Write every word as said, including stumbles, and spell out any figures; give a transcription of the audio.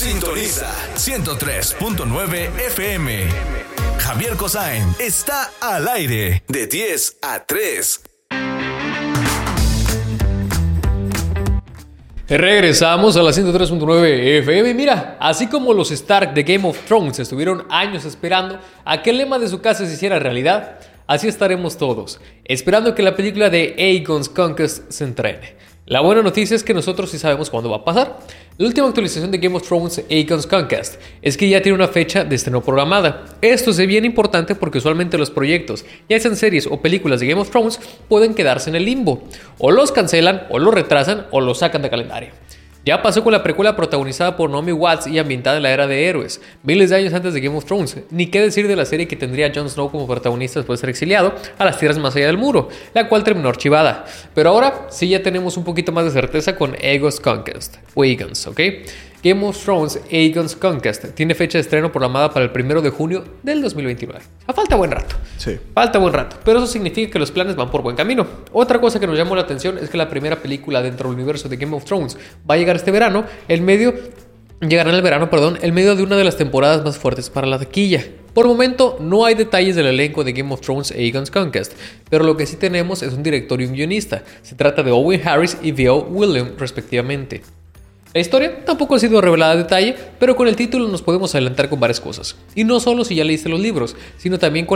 Sintoniza ciento tres punto nueve F M. Javier Cosain está al aire de diez a tres. Regresamos a la ciento tres punto nueve F M. Mira, así como los Stark de Game of Thrones estuvieron años esperando a que el lema de su casa se hiciera realidad, así estaremos todos, esperando que la película de Aegon's Conquest se entrene. La buena noticia es que nosotros sí sabemos cuándo va a pasar. La última actualización de Game of Thrones, Aegon's Conquest, es que ya tiene una fecha de estreno programada. Esto es bien importante porque usualmente los proyectos, ya sean series o películas de Game of Thrones, pueden quedarse en el limbo. O los cancelan, o los retrasan, o los sacan de calendario. Ya pasó con la precuela protagonizada por Naomi Watts y ambientada en la era de héroes, miles de años antes de Game of Thrones. Ni qué decir de la serie que tendría a Jon Snow como protagonista después de ser exiliado a las tierras más allá del muro, la cual terminó archivada. Pero ahora sí ya tenemos un poquito más de certeza con Aegon's Conquest, o Aegon's, ¿ok? Game of Thrones Aegon's Conquest tiene fecha de estreno programada para el primero de junio del dos mil veintinueve. A falta buen rato. Sí. Falta buen rato, pero eso significa que los planes van por buen camino. Otra cosa que nos llamó la atención es que la primera película dentro del universo de Game of Thrones va a llegar este verano, el medio... Llegará en el verano, perdón, en medio de una de las temporadas más fuertes para la taquilla. Por el momento, no hay detalles del elenco de Game of Thrones Aegon's Conquest, pero lo que sí tenemos es un director y un guionista. Se trata de Owen Harris y V O Williams, respectivamente. La historia tampoco ha sido revelada a detalle, pero con el título nos podemos adelantar con varias cosas. Y no solo si ya leíste los libros, sino también con